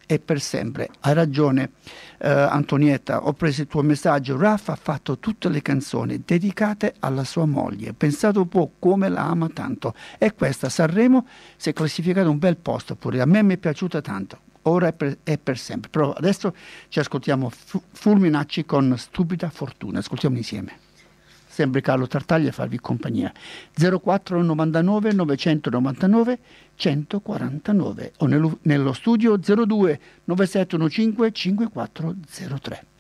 e per sempre. Hai ragione, Antonietta, ho preso il tuo messaggio. Raffa ha fatto tutte le canzoni dedicate alla sua moglie. Pensate un po' come la ama tanto. E questa Sanremo si è classificata un bel posto pure. A me mi è piaciuta tanto. Ora è per sempre. Però adesso ci ascoltiamo Fulminacci con Stupida Fortuna. Ascoltiamo insieme. Sempre Carlo Tartaglia a farvi compagnia. 0499 999 149 o nello studio 02 9715 5403.